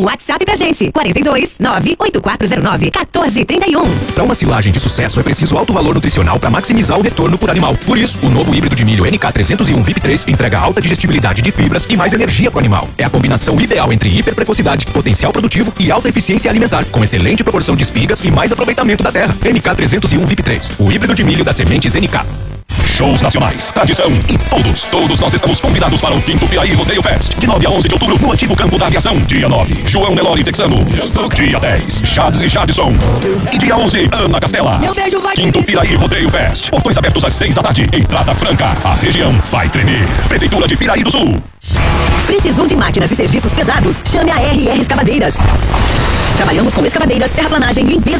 um WhatsApp pra gente. 42 98409 1431. Para uma silagem de sucesso é preciso alto valor nutricional para maximizar o retorno por animal. Por isso, o novo híbrido de milho NK301 VIP3 entrega alta digestibilidade de fibras e mais energia para o animal. É a combinação ideal entre hiperprecocidade, potencial produtivo e alta eficiência alimentar, com excelente proporção de espigas e mais aproveitamento da terra. NK301 VIP3, o híbrido de milho das sementes NK. Shows nacionais, tradição e todos nós estamos convidados para o 5º Piraí Rodeio Fest, de 9 a 11 de outubro, no antigo campo da aviação. Dia 9, João Nelore Texano. Dia 10, Chades e Jadson. E dia 11, Ana Castela. Meu beijo vai 5º Piraí Rodeio Fest, portões abertos às 6 da tarde, entrada franca. A região vai tremer. Prefeitura de Piraí do Sul. Precisou de máquinas e serviços pesados? Chame a RR Escavadeiras. Trabalhamos com escavadeiras, terraplanagem, limpeza